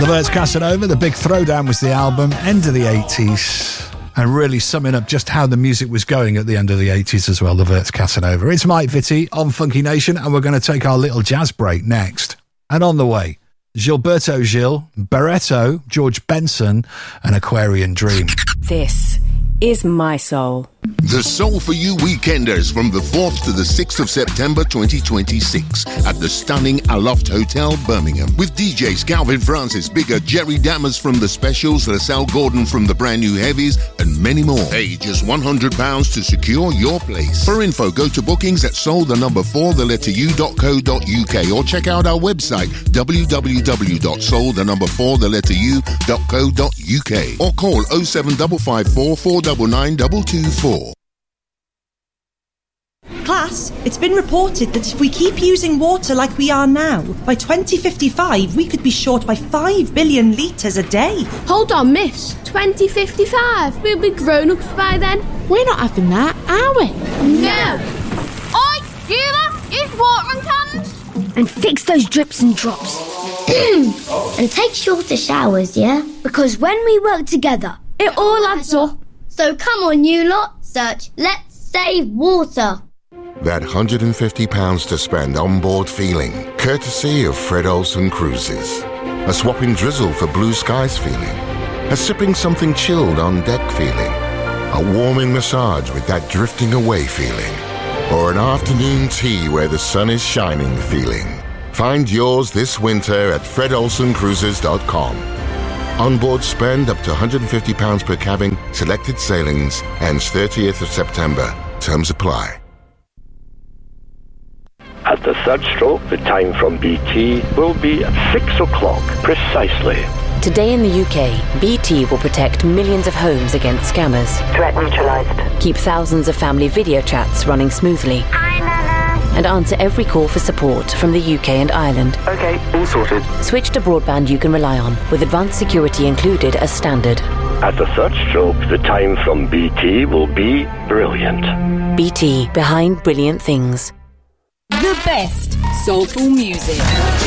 LeVert Casanova, The Big Throwdown was the album, end of the 80s, and really summing up just how the music was going at the end of the 80s as well, LeVert Casanova. It's Mike Vitti on Funky Nation, and we're going to take our little jazz break next. And on the way, Gilberto Gil, Barretto, George Benson, and Aquarian Dream. This is My Soul. The Soul For You Weekenders from the 4th to the 6th of September 2026 at the stunning Aloft Hotel, Birmingham. With DJs Calvin Francis, Bigger, Jerry Dammers from The Specials, LaSalle Gordon from the Brand New Heavies, and many more. Pay just £100 to secure your place. For info, go to bookings at soul4u.co.uk or check out our website www.soul4u.co.uk or call 07554 499 224. Class, it's been reported that if we keep using water like we are now, by 2055 we could be short by 5 billion litres a day. Hold on, miss. 2055? We'll be grown-ups by then. We're not having that, are we? No! Oi, you lot, use watering cans! And fix those drips and drops. And take shorter showers, yeah? Because when we work together, it all adds up. So come on, you lot, search Let's Save Water. That £150 to spend on board feeling, courtesy of Fred Olsen Cruises. A swapping drizzle for blue skies feeling. A sipping something chilled on deck feeling. A warming massage with that drifting away feeling. Or an afternoon tea where the sun is shining feeling. Find yours this winter at fredolsencruises.com. Onboard spend up to £150 per cabin, selected sailings, ends 30th of September. Terms apply. At the third stroke, the time from BT will be at 6 o'clock precisely. Today in the UK, BT will protect millions of homes against scammers. Threat neutralised. Keep thousands of family video chats running smoothly. Hi, Nana. And answer every call for support from the UK and Ireland. Okay, all sorted. Switch to broadband you can rely on, with advanced security included as standard. At the third stroke, the time from BT will be brilliant. BT, behind brilliant things. The best soulful music.